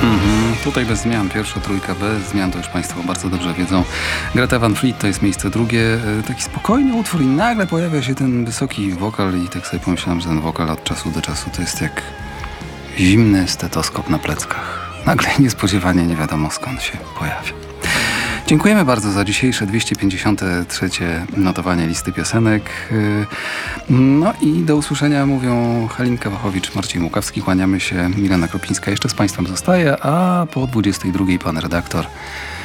Tutaj bez zmian, pierwsza trójka bez zmian, to już Państwo bardzo dobrze wiedzą. Greta Van Fleet to jest miejsce drugie, taki spokojny utwór i nagle pojawia się ten wysoki wokal i tak sobie pomyślałem, że ten wokal od czasu do czasu to jest jak zimny stetoskop na pleckach. Nagle niespodziewanie nie wiadomo skąd się pojawia. Dziękujemy bardzo za dzisiejsze 253 notowanie listy piosenek. No i do usłyszenia mówią Halinka Wachowicz, Marcin Łukawski. Kłaniamy się, Milena Kropińska jeszcze z Państwem zostaje, a po 22 pan redaktor